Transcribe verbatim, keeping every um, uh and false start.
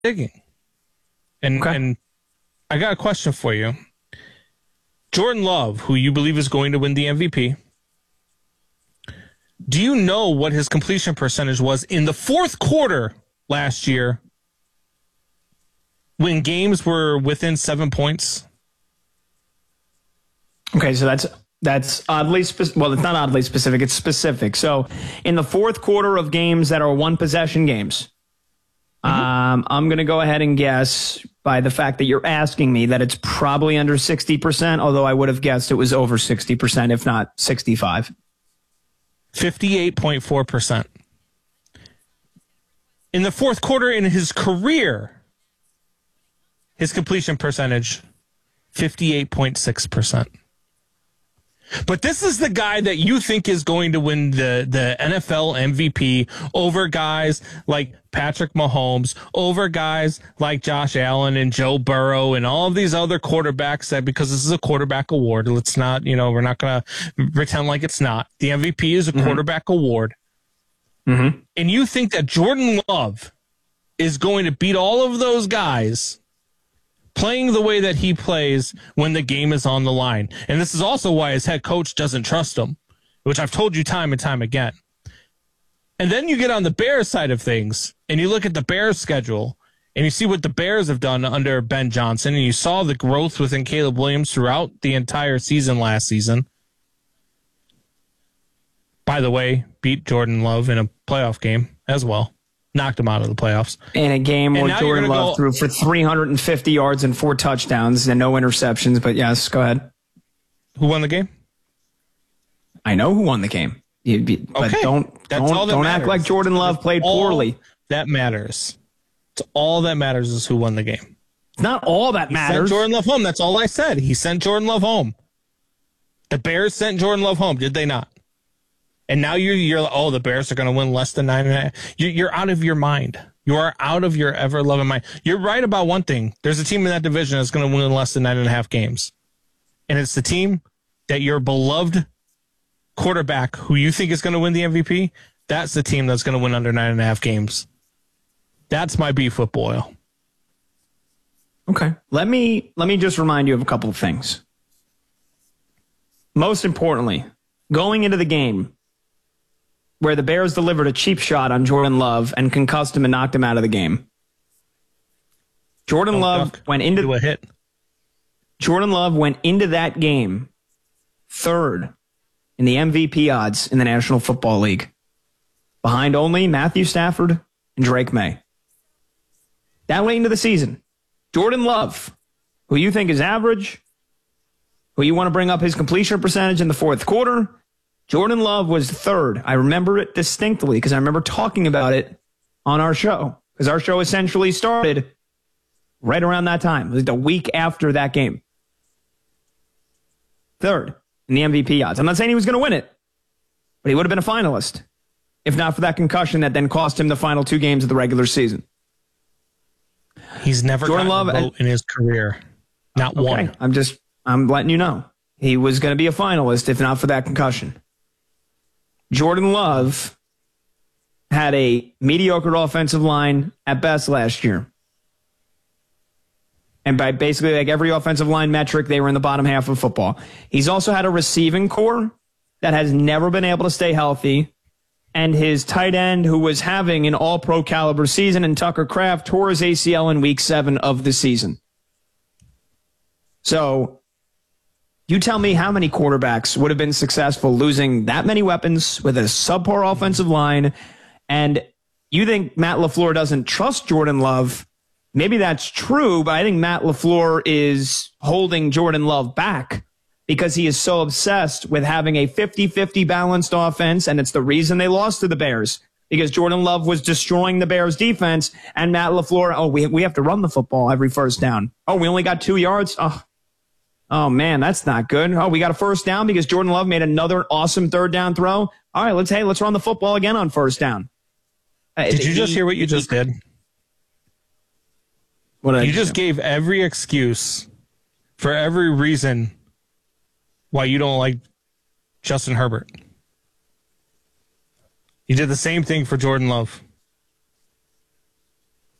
digging. And, okay. and I got a question for you. Jordan Love, who you believe is going to win the M V P, do you know what his completion percentage was in the fourth quarter last year when games were within seven points? Okay, so that's that's oddly specific. Well, it's not oddly specific. It's specific. So in the fourth quarter of games that are one-possession games, mm-hmm. um, I'm going to go ahead and guess by the fact that you're asking me that it's probably under sixty percent, although I would have guessed it was over sixty percent, if not sixty-five. fifty-eight point four percent. In the fourth quarter in his career, his completion percentage, fifty-eight point six percent. But this is the guy that you think is going to win the, the N F L M V P over guys like Patrick Mahomes, over guys like Josh Allen and Joe Burrow and all of these other quarterbacks that, because this is a quarterback award, let's not, you know, we're not going to pretend like it's not. The M V P is a mm-hmm. quarterback award. Mm-hmm. And you think that Jordan Love is going to beat all of those guys playing the way that he plays when the game is on the line. And this is also why his head coach doesn't trust him, which I've told you time and time again. And then you get on the Bears side of things, and you look at the Bears schedule, and you see what the Bears have done under Ben Johnson, and you saw the growth within Caleb Williams throughout the entire season last season. By the way, beat Jordan Love in a playoff game as well. Knocked him out of the playoffs. In a game where Jordan Love go, threw for three hundred fifty yards and four touchdowns and no interceptions. But yes, go ahead. Who won the game? I know who won the game. You, you, but okay. don't, That's don't, all that don't matters. act like Jordan Love That's played poorly. That matters. It's all that matters is who won the game. It's not all that he matters. Sent Jordan Love home. That's all I said. He sent Jordan Love home. The Bears sent Jordan Love home, did they not? And now you're, you're oh, the Bears are going to win less than nine and a half. You're, you're out of your mind. You are out of your ever-loving mind. You're right about one thing. There's a team in that division that's going to win less than nine and a half games. And it's the team that your beloved quarterback, who you think is going to win the M V P, that's the team that's going to win under nine and a half games. That's my beef with Boyle. Okay. Let me, let me just remind you of a couple of things. Most importantly, going into the game, where the Bears delivered a cheap shot on Jordan Love and concussed him and knocked him out of the game. Jordan oh, Love duck. went into a hit. Jordan Love went into that game third in the M V P odds in the National Football League, behind only Matthew Stafford and Drake May. That late into the season, Jordan Love, who you think is average, who you want to bring up his completion percentage in the fourth quarter, Jordan Love was third. I remember it distinctly because I remember talking about it on our show, because our show essentially started right around that time. It was the week after that game. Third in the M V P odds. I'm not saying he was going to win it, but he would have been a finalist if not for that concussion that then cost him the final two games of the regular season. He's never Jordan gotten Love a vote in his career. Not okay. one. I'm just, I'm letting you know. He was going to be a finalist if not for that concussion. Jordan Love had a mediocre offensive line at best last year. And by basically like every offensive line metric, they were in the bottom half of football. He's also had a receiving core that has never been able to stay healthy. And his tight end, who was having an all-pro caliber season, and Tucker Kraft tore his A C L in week seven of the season. So you tell me how many quarterbacks would have been successful losing that many weapons with a subpar offensive line, and you think Matt LaFleur doesn't trust Jordan Love. Maybe that's true, but I think Matt LaFleur is holding Jordan Love back because he is so obsessed with having a fifty-fifty balanced offense, and it's the reason they lost to the Bears, because Jordan Love was destroying the Bears' defense, and Matt LaFleur, oh, we, we have to run the football every first down. Oh, we only got two yards? Oh. Oh, man, that's not good. Oh, we got a first down because Jordan Love made another awesome third down throw. All right, let's, hey, let's run the football again on first down. Did you just hear what you just did? What did you just gave every excuse for every reason why you don't like Justin Herbert. You did the same thing for Jordan Love.